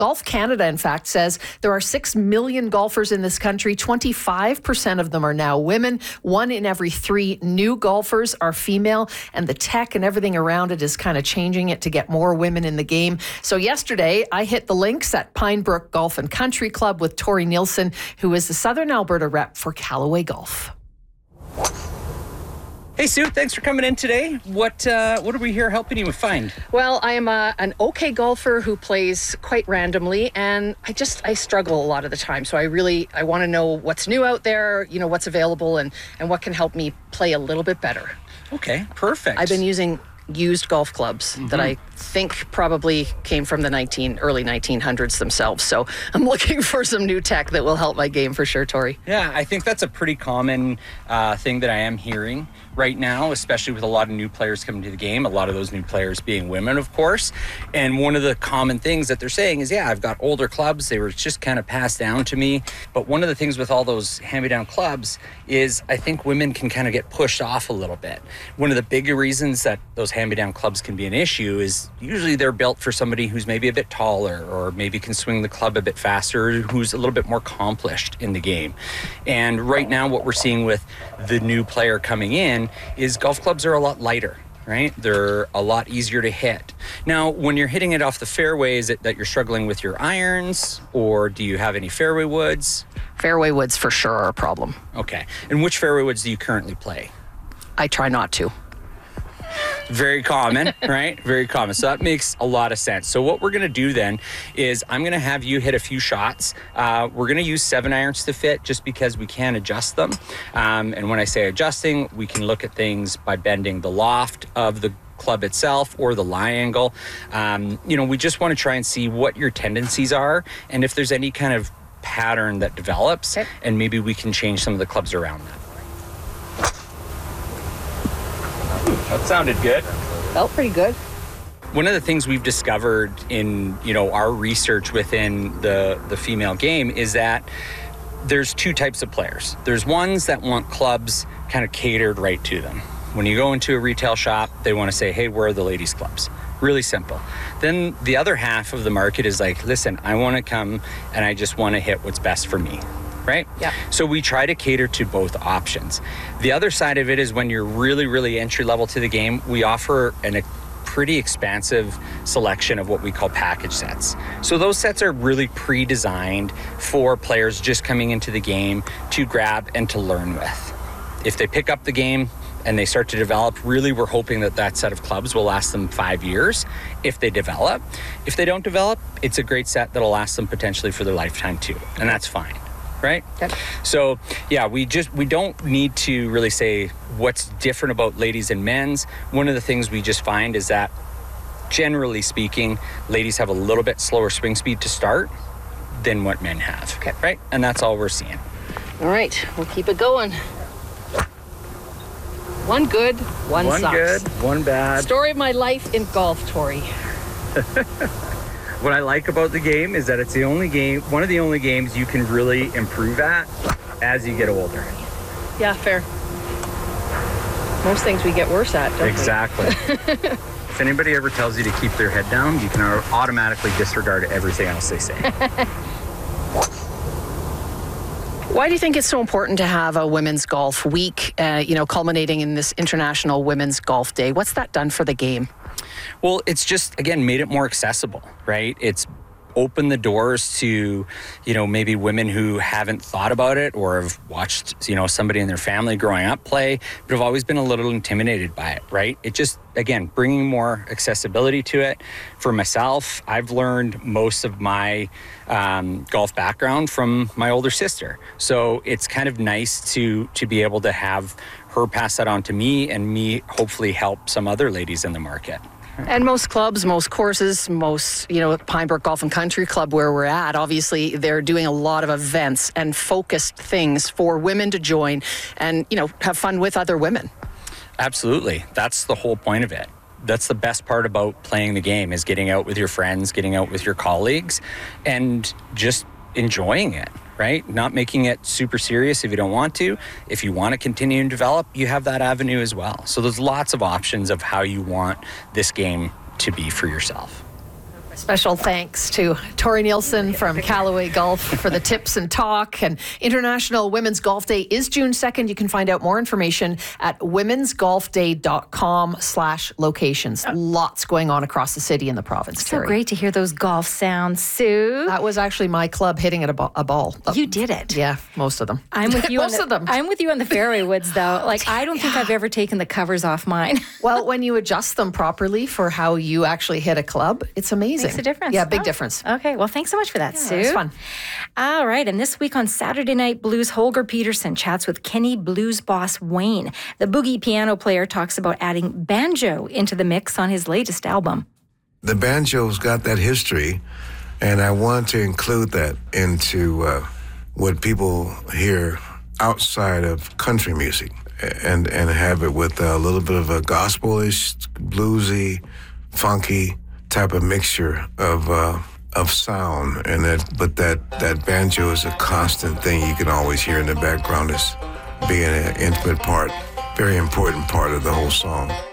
Golf Canada, in fact, says there are 6 million golfers in this country. 25% of them are now women. 1 in every 3 new golfers are female, and the tech and everything around it is kind of changing it to get more women in the game. So yesterday, I hit the links at Pine Brook Golf and Country Club with Tori Nielsen, who is the Southern Alberta rep for Callaway Golf. Hey Sue, thanks for coming in today. What are we here helping you find? Well, I am an okay golfer who plays quite randomly, and I struggle a lot of the time. So I want to know what's new out there, what's available, and what can help me play a little bit better. Okay, perfect. I've been using used golf clubs that I think probably came from the early 1900s themselves. So I'm looking for some new tech that will help my game for sure, Tori. Yeah, I think that's a pretty common thing that I am hearing right now, especially with a lot of new players coming to the game, a lot of those new players being women, of course. And one of the common things that they're saying is, yeah, I've got older clubs. They were just kind of passed down to me. But one of the things with all those hand-me-down clubs is I think women can kind of get pushed off a little bit. One of the bigger reasons that those hand-me-down clubs can be an issue is usually they're built for somebody who's maybe a bit taller or maybe can swing the club a bit faster, who's a little bit more accomplished in the game. And right now what we're seeing with the new player coming in is golf clubs are a lot lighter, right? They're a lot easier to hit. Now, when you're hitting it off the fairway, is it that you're struggling with your irons, or do you have any fairway woods? Fairway woods for sure are a problem. Okay. And which fairway woods do you currently play? I try not to. Very common, right? Very common. So that makes a lot of sense. So what we're going to do then is I'm going to have you hit a few shots. We're going to use 7 irons to fit just because we can adjust them. And when I say adjusting, we can look at things by bending the loft of the club itself or the lie angle. We just want to try and see what your tendencies are and if there's any kind of pattern that develops, okay. And maybe we can change some of the clubs around that. That sounded good. Felt pretty good. One of the things we've discovered in, our research within the female game is that there's 2 types of players. There's ones that want clubs kind of catered right to them. When you go into a retail shop, they want to say, hey, where are the ladies' clubs? Really simple. Then the other half of the market is like, listen, I want to come and I just want to hit what's best for me. Right? Yeah. So we try to cater to both options. The other side of it is when you're really, really entry level to the game, we offer a pretty expansive selection of what we call package sets. So those sets are really pre-designed for players just coming into the game to grab and to learn with. If they pick up the game and they start to develop, really we're hoping that set of clubs will last them 5 years if they develop. If they don't develop, it's a great set that'll last them potentially for their lifetime too, and that's fine. Right? Okay. So, yeah, we don't need to really say what's different about ladies and men's. One of the things we just find is that, generally speaking, ladies have a little bit slower swing speed to start than what men have. Okay. Right? And that's all we're seeing. All right, we'll keep it going. 1 good, 1 sucks. 1 good, 1 bad. Story of my life in golf, Tori. What I like about the game is that it's one of the only games you can really improve at as you get older. Yeah, fair. Most things we get worse at, don't Exactly. If anybody ever tells you to keep their head down, you can automatically disregard everything else they say. Why do you think it's so important to have a Women's Golf Week, culminating in this International Women's Golf Day? What's that done for the game? Well, it's just, again, made it more accessible, right? It's opened the doors to, maybe women who haven't thought about it or have watched, somebody in their family growing up play, but have always been a little intimidated by it, right? It just, again, bringing more accessibility to it. For myself, I've learned most of my golf background from my older sister. So it's kind of nice to be able to have her pass that on to me and me hopefully help some other ladies in the market. And most clubs, most courses, Pine Brook Golf and Country Club where we're at, obviously they're doing a lot of events and focused things for women to join and, have fun with other women. Absolutely. That's the whole point of it. That's the best part about playing the game is getting out with your friends, getting out with your colleagues and just enjoying it, right? Not making it super serious if you don't want to. If you want to continue and develop, you have that avenue as well. So there's lots of options of how you want this game to be for yourself. Special thanks to Tori Nielsen from Callaway Golf for the tips and talk. And International Women's Golf Day is June 2nd. You can find out more information at womensgolfday.com/locations. Lots going on across the city and the province. So great to hear those golf sounds, Sue. That was actually my club hitting at a ball. You did it. Yeah, most of them. I'm with you. Most of them. I'm with you on the fairway woods, though. Like, I don't think I've ever taken the covers off mine. Well, when you adjust them properly for how you actually hit a club, it's amazing. Makes a difference. Yeah, big difference. Okay, well, thanks so much for that, Sue. It's fun. All right, and this week on Saturday Night Blues, Holger Peterson chats with Kenny Blues boss Wayne. The boogie piano player talks about adding banjo into the mix on his latest album. The banjo's got that history, and I want to include that into what people hear outside of country music, and have it with a little bit of a gospel-ish, bluesy, funky type of mixture of sound, and that banjo is a constant thing you can always hear in the background as being an intimate part, very important part of the whole song.